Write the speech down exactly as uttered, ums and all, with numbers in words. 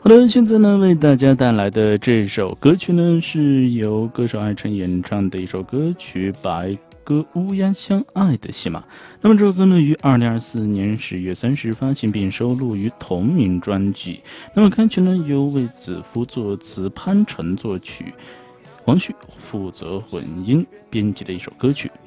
好的，现在呢为大家带来的这首歌曲呢，是由歌手艾辰演唱的一首歌曲《白鸽乌鸦相爱的戏码》。那么这首歌呢，于二零二四年十月三十发行并收录于同名专辑。那么歌曲呢由魏子夫作词，潘辰作曲，黄旭负责混音编辑的一首歌曲。